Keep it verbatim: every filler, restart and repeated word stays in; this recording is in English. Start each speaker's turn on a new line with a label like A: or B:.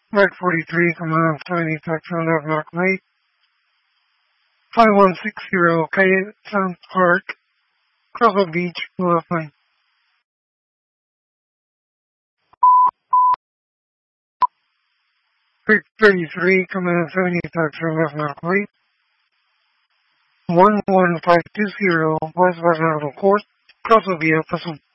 A: Red forty-three, command seventy, taxon of Knock Lake. five one six zero, Caye Sound Park, Croswell Beach, Philippines. Creek thirty-three, command seventy, taxon of Knock Lake. one one five two zero, West Bernardo Court, Croswell Beach,